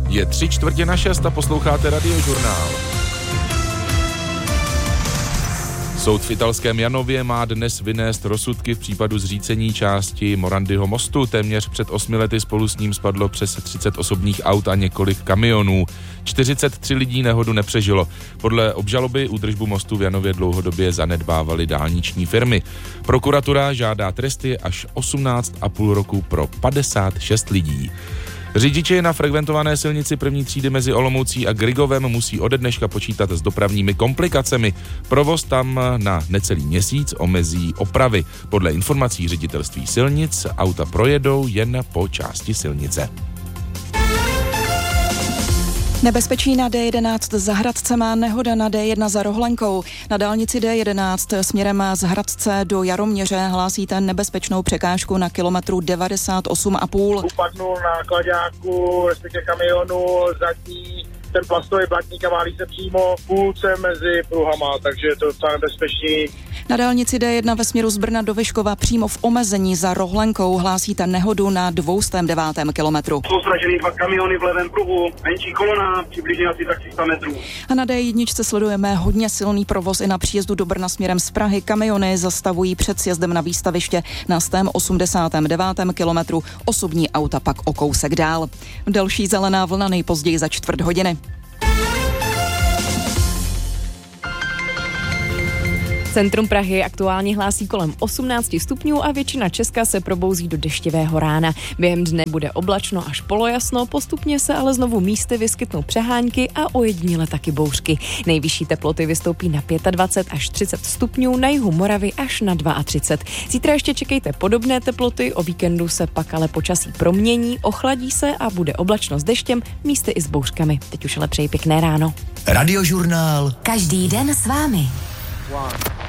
Je 5:45 a posloucháte Radiožurnál. Soud v italském Janově má dnes vynést rozsudky v případu zřícení části Morandyho mostu. Téměř před 8 lety spolu s ním spadlo přes 30 osobních aut a několik kamionů. 43 lidí nehodu nepřežilo. Podle obžaloby údržbu mostu v Janově dlouhodobě zanedbávaly dálniční firmy. Prokuratura žádá tresty až 18,5 roku pro 56 lidí. Řidiči na frekventované silnici první třídy mezi Olomoucí a Grygovem musí ode dneška počítat s dopravními komplikacemi. Provoz tam na necelý měsíc omezí opravy. Podle informací ředitelství silnic auta projedou jen po části silnice. Nebezpečí na D11 za Hradce má nehoda na D1 za Rohlenkou. Na dálnici D11 směrem z Hradce do Jaroměře hlásíte nebezpečnou překážku na kilometru 98,5. Upadnul na klaďáku, respektive kamionu, zadní, ten plastový blatník a válí se přímo v půlce mezi pruhama, takže je to docela nebezpečný. Na dálnici D1 ve směru z Brna do Vyškova přímo v omezení za Rohlenkou hlásíte nehodu na 209. kilometru. Jsou sražený 2 kamiony v levém pruhu, menší kolona, přibližně asi tak 300 metrů. A na D1 sledujeme hodně silný provoz i na příjezdu do Brna směrem z Prahy. Kamiony zastavují před sjezdem na výstaviště na 189. kilometru, osobní auta pak o kousek dál. Další zelená vlna nejpozději za čtvrt hodiny. Centrum Prahy aktuálně hlásí kolem 18 stupňů a většina Česka se probouzí do deštivého rána. Během dne bude oblačno až polojasno, postupně se ale znovu místy vyskytnou přehánky a ojediněle taky bouřky. Nejvyšší teploty vystoupí na 25 až 30 stupňů, na jihu Moravy až na 32. Zítra ještě čekejte podobné teploty, o víkendu se pak ale počasí promění, ochladí se a bude oblačno s deštěm, místy i s bouřkami. Teď už ale přeji pěkné ráno. Radiožurnál. Každý den s vámi.